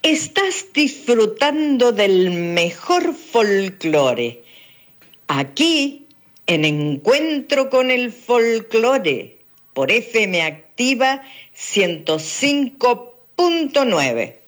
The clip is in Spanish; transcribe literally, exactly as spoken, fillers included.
Estás disfrutando del mejor folclore, aquí en Encuentro con el Folclore, por F M Activa ciento cinco punto nueve.